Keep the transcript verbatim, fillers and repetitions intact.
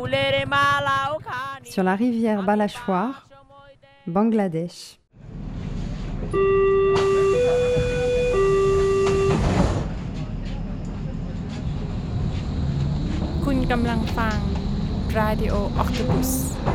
sur la rivière Balashwar, Bangladesh. คุณกำลังฟัง Radio Octopus